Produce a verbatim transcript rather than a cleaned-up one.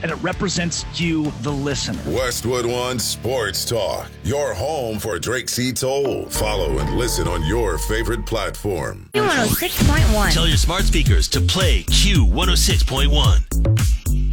and it represents you, the listener. Westwood One Sports Talk, your home for Drake C. Toll. Follow and listen on your favorite platform. Q one oh six point one. Tell your smart speakers to play Q one oh six point one.